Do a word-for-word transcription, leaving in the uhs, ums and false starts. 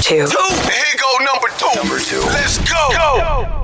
two. Two. Here go number two. Number two. Let's go. Go.